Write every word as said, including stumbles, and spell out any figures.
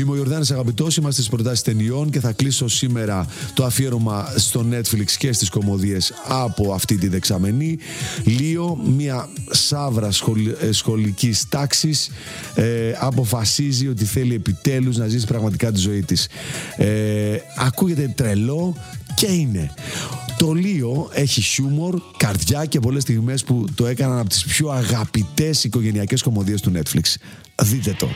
Είμαι ο Ιορδάνης Αγαπητός, είμαστε στις προτάσεις ταινιών και θα κλείσω σήμερα το αφιέρωμα στο Netflix και στις κωμωδίες από αυτή τη δεξαμενή. Λίο, μια σαύρα σχολ, σχολικής τάξης, ε, αποφασίζει ότι θέλει επιτέλους να ζήσει πραγματικά τη ζωή της. Ε, ακούγεται τρελό και είναι. Το Λίο έχει χιούμορ, καρδιά και πολλές στιγμές που το έκαναν από τις πιο αγαπητές οικογενειακές κωμωδίες του Netflix. Δείτε το.